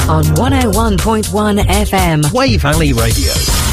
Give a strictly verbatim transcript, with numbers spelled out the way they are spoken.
on one oh one point one F M. Way Valley Radio.